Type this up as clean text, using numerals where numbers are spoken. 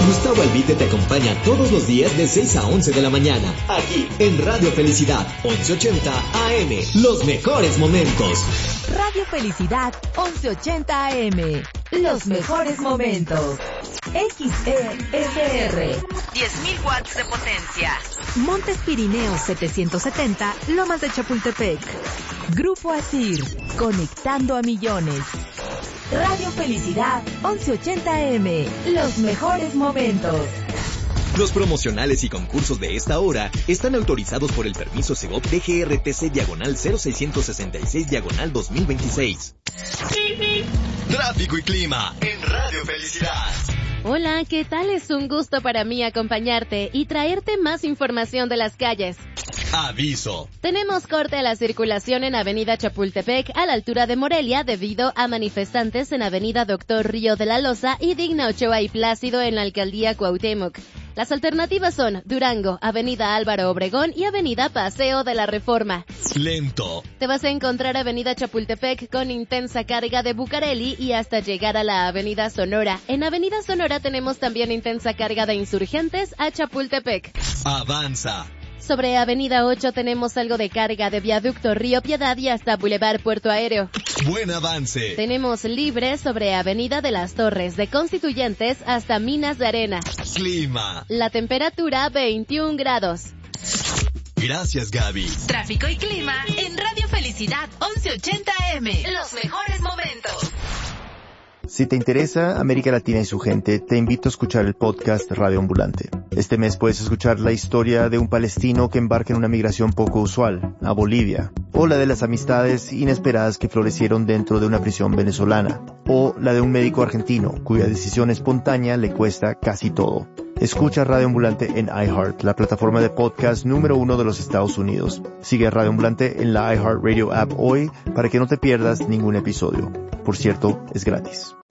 Gustavo Albite te acompaña todos los días de 6 a 11 de la mañana, aquí en Radio Felicidad, 1180 AM. Los mejores momentos. Radio Felicidad, 1180 AM. Los mejores momentos. XESR, 10.000 watts de potencia. Montes Pirineos 770, Lomas de Chapultepec. Grupo ASIR, conectando a millones. Radio Felicidad, 1180 AM. Los mejores momentos. Los promocionales y concursos de esta hora están autorizados por el permiso Segov DGRTC/0666/2026. Tráfico y clima en Radio Felicidad. Hola, ¿qué tal? Es un gusto para mí acompañarte y traerte más información de las calles. Aviso. Tenemos corte a la circulación en Avenida Chapultepec a la altura de Morelia debido a manifestantes en Avenida Doctor Río de la Loza y Digna Ochoa y Plácido en la Alcaldía Cuauhtémoc. Las alternativas son Durango, Avenida Álvaro Obregón y Avenida Paseo de la Reforma. Lento. Te vas a encontrar Avenida Chapultepec con intensa carga de Bucareli y hasta llegar a la Avenida Sonora. En Avenida Sonora tenemos también intensa carga de Insurgentes a Chapultepec. Avanza. Sobre Avenida 8 tenemos algo de carga de Viaducto Río Piedad y hasta Boulevard Puerto Aéreo. Buen avance. Tenemos libre sobre Avenida de las Torres de Constituyentes hasta Minas de Arena. Clima. La temperatura 21 grados. Gracias, Gaby. Tráfico y clima en Radio Felicidad 1180 AM. Los mejores momentos. Si te interesa América Latina y su gente, te invito a escuchar el podcast Radio Ambulante. Este mes puedes escuchar la historia de un palestino que embarca en una migración poco usual, a Bolivia, o la de las amistades inesperadas que florecieron dentro de una prisión venezolana, o la de un médico argentino cuya decisión espontánea le cuesta casi todo. Escucha Radio Ambulante en iHeart, la plataforma de podcast número 1 de los Estados Unidos. Sigue a Radio Ambulante en la iHeart Radio app hoy para que no te pierdas ningún episodio. Por cierto, es gratis.